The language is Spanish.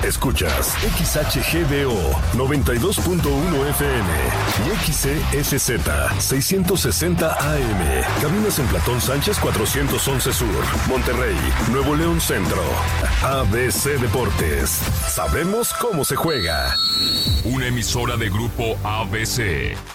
Escuchas XHGBO 92.1 FM y XESZ 660 AM. Cabinas en Platón Sánchez 411 Sur, Monterrey, Nuevo León Centro. ABC Deportes. Sabemos cómo se juega. Una emisora de Grupo ABC.